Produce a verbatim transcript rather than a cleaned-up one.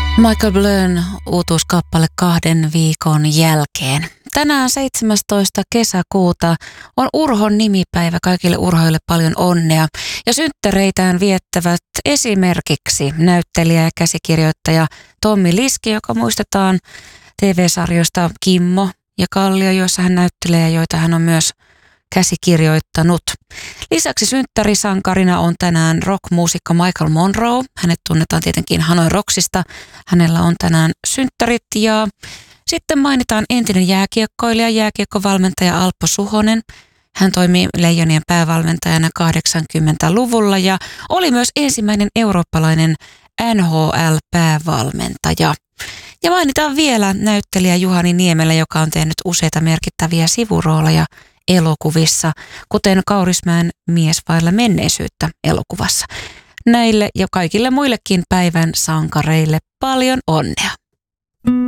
Michael Blön uutuuskappale kahden viikon jälkeen. Tänään seitsemästoista kesäkuuta on Urhon nimipäivä. Kaikille urhoille paljon onnea. Ja synttäreitään viettävät esimerkiksi näyttelijä ja käsikirjoittaja Tommi Liski, joka muistetaan T V-sarjoista Kimmo ja Kallio, joissa hän näyttelee ja joita hän on myös käsikirjoittanut. Lisäksi synttärisankarina on tänään rockmuusikko Michael Monroe. Hänet tunnetaan tietenkin Hanoi Rocksista. Hänellä on tänään synttärit ja sitten mainitaan entinen jääkiekkoilija, jääkiekkovalmentaja Alpo Suhonen. Hän toimi Leijonien päävalmentajana kahdeksankymmentäluvulla ja oli myös ensimmäinen eurooppalainen N H L-päävalmentaja. Ja mainitaan vielä näyttelijä Juhani Niemelä, joka on tehnyt useita merkittäviä sivurooleja elokuvissa, kuten Kaurismäen Mies vailla menneisyyttä elokuvassa. Näille ja kaikille muillekin päivän sankareille paljon onnea.